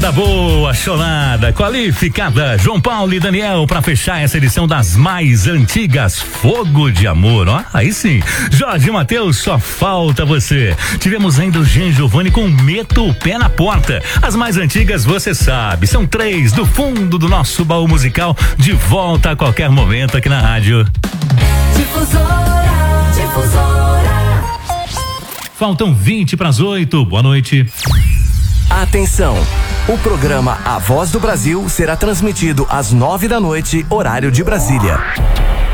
Da boa, chonada, qualificada, João Paulo e Daniel para fechar essa edição das mais antigas, Fogo de Amor, ó, aí sim, Jorge e Mateus, só falta você. Tivemos ainda o Jean Giovanni com Meto o Pé na Porta. As mais antigas, você sabe, são 3 do fundo do nosso baú musical, de volta a qualquer momento aqui na rádio. Difusora. Faltam 20 para as 8, boa noite. Atenção! O programa A Voz do Brasil será transmitido às 9 da noite, horário de Brasília.